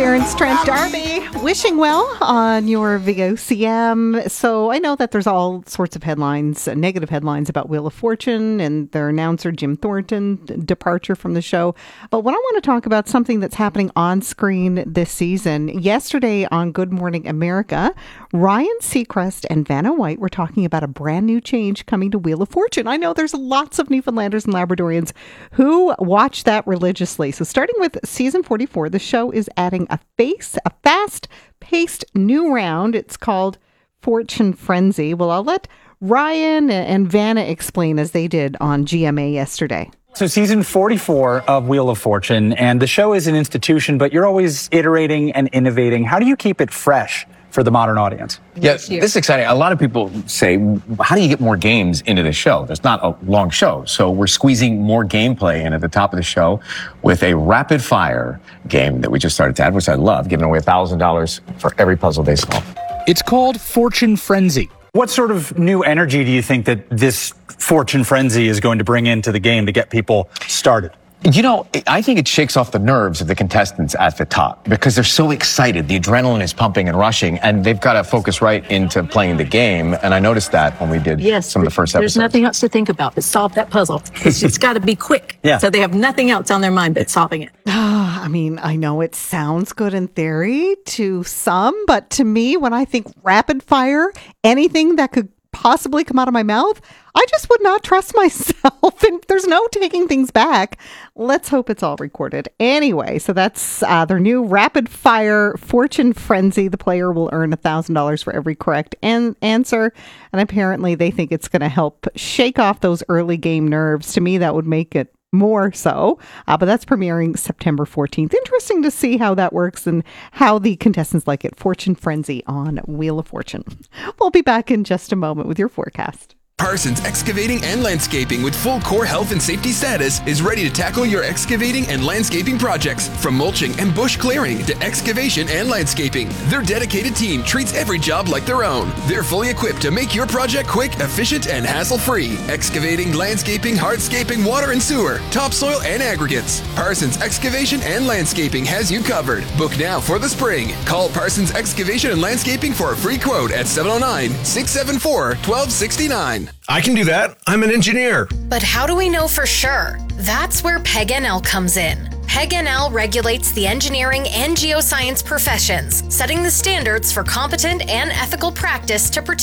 Terrence Trent D'Arby, wishing well on your VOCM. So I know that there's all sorts of headlines, negative headlines about Wheel of Fortune and their announcer Jim Thornton departure from the show. But what I want to talk about something that's happening on screen this season. Yesterday on Good Morning America, Ryan Seacrest and Vanna White were talking about a brand new change coming to Wheel of Fortune. I know there's lots of Newfoundlanders and Labradorians who watch that religiously. So starting with season 44, the show is adding a fast-paced new round. It's called Fortune Frenzy. Well, I'll let Ryan and Vanna explain as they did on GMA yesterday. So season 44 of Wheel of Fortune, and the show is an institution, but you're always iterating and innovating. How do you keep it fresh for the modern audience? Yeah, this is exciting. A lot of people say, how do you get more games into the show? There's not a long show. So we're squeezing more gameplay in at the top of the show with a rapid fire game that we just started to add, which I love, giving away $1,000 for every puzzle they solve. It's called Fortune Frenzy. What sort of new energy do you think that this Fortune Frenzy is going to bring into the game to get people started? You know, I think it shakes off the nerves of the contestants at the top because they're so excited. The adrenaline is pumping and rushing, and they've got to focus right into playing the game. And I noticed that when we did some of the first episodes. There's nothing else to think about but solve that puzzle. It's got to be quick. Yeah. So they have nothing else on their mind but solving it. I mean, I know it sounds good in theory to some, but to me, when I think rapid fire, anything that could possibly come out of my mouth, I just would not trust myself. And there's no taking things back. Let's hope it's all recorded. Anyway, so that's their new rapid fire Fortune Frenzy. The player will earn $1,000 for every correct answer. And apparently they think it's going to help shake off those early game nerves. To me, that would make it more so, but that's premiering September 14th. Interesting to see how that works and how the contestants like it. Fortune Frenzy on Wheel of Fortune. We'll be back in just a moment with your forecast. Parsons Excavating and Landscaping with full core health and safety status is ready to tackle your excavating and landscaping projects. From mulching and bush clearing to excavation and landscaping, their dedicated team treats every job like their own. They're fully equipped to make your project quick, efficient, and hassle-free. Excavating, landscaping, hardscaping, water and sewer, topsoil, and aggregates. Parsons Excavation and Landscaping has you covered. Book now for the spring. Call Parsons Excavation and Landscaping for a free quote at 709-674-1269. I can do that. I'm an engineer. But how do we know for sure? That's where PEG-NL comes in. PEG-NL regulates the engineering and geoscience professions, setting the standards for competent and ethical practice to protect